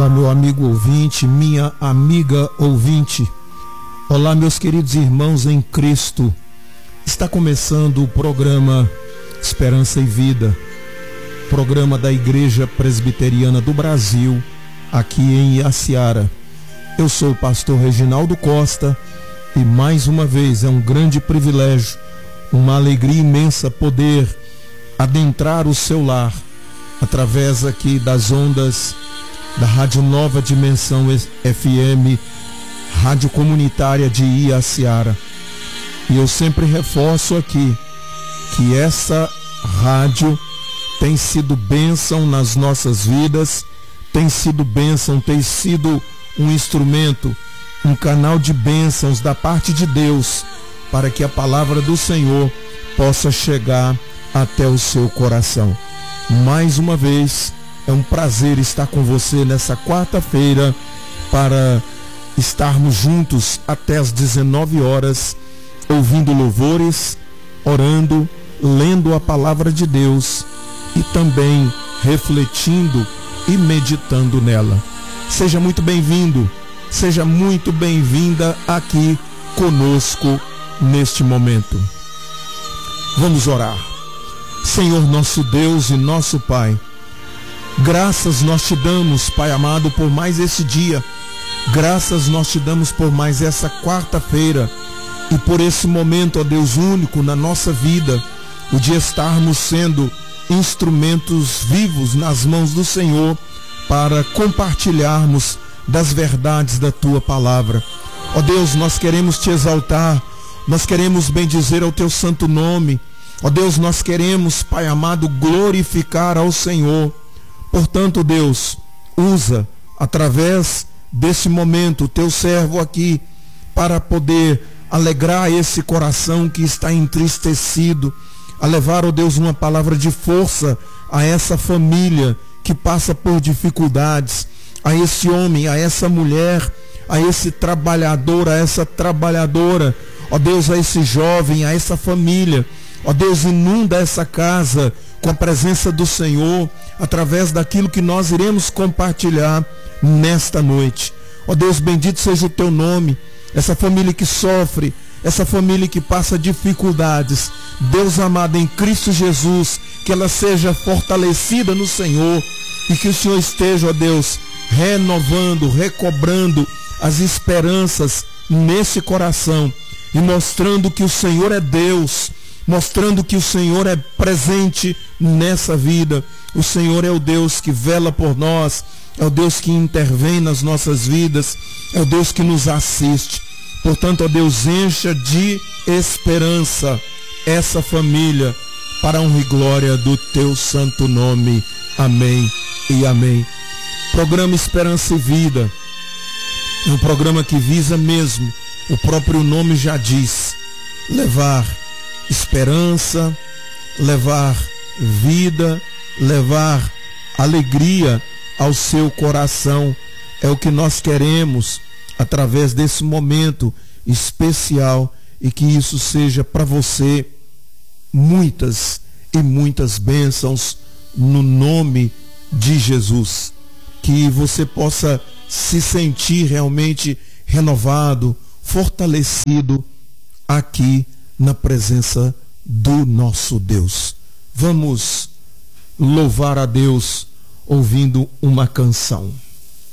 Olá, meu amigo ouvinte, minha amiga ouvinte. Olá, meus queridos irmãos em Cristo. Está começando o programa Esperança e Vida, programa da Igreja Presbiteriana do Brasil, aqui em Iaciara. Eu sou o pastor Reginaldo Costa e mais uma vez é um grande privilégio, uma alegria imensa poder adentrar o seu lar através aqui das ondas da Rádio Nova Dimensão FM, Rádio Comunitária de Iaciara. E eu sempre reforço aqui que essa rádio tem sido bênção nas nossas vidas, tem sido bênção, tem sido um instrumento, um canal de bênçãos da parte de Deus, para que a palavra do Senhor possa chegar até o seu coração. Mais uma vez, é um prazer estar com você nessa quarta-feira para estarmos juntos até as 19 horas, ouvindo louvores, orando, lendo a palavra de Deus e também refletindo e meditando nela. Seja muito bem-vindo, seja muito bem-vinda aqui conosco neste momento. Vamos orar. Senhor nosso Deus e nosso Pai, graças nós te damos, Pai amado, por mais esse dia. Graças nós te damos por mais essa quarta-feira e por esse momento, ó Deus único na nossa vida, o de estarmos sendo instrumentos vivos nas mãos do Senhor para compartilharmos das verdades da tua palavra. Ó Deus, nós queremos te exaltar, nós queremos bendizer ao teu santo nome. Ó Deus, nós queremos, Pai amado, glorificar ao Senhor. Portanto, Deus, usa através desse momento o teu servo aqui para poder alegrar esse coração que está entristecido, a levar, ó Deus, uma palavra de força a essa família que passa por dificuldades, a esse homem, a essa mulher, a esse trabalhador, a essa trabalhadora, ó Deus, a esse jovem, a essa família. Ó Deus, inunda essa casa com a presença do Senhor, através daquilo que nós iremos compartilhar nesta noite. Ó Deus, bendito seja o teu nome. Essa família que sofre, essa família que passa dificuldades, Deus amado, em Cristo Jesus, que ela seja fortalecida no Senhor e que o Senhor esteja, ó Deus, renovando, recobrando as esperanças nesse coração e mostrando que o Senhor é Deus, mostrando que o Senhor é presente nessa vida. O Senhor é o Deus que vela por nós, é o Deus que intervém nas nossas vidas, é o Deus que nos assiste. Portanto, ó Deus, encha de esperança essa família, para a honra e glória do teu santo nome. Amém e amém. Programa Esperança e Vida é um programa que visa mesmo, o próprio nome já diz, levar esperança, levar vida, levar alegria ao seu coração. É o que nós queremos através desse momento especial, e que isso seja para você muitas e muitas bênçãos no nome de Jesus. Que você possa se sentir realmente renovado, fortalecido aqui na presença do nosso Deus. Vamos louvar a Deus ouvindo uma canção.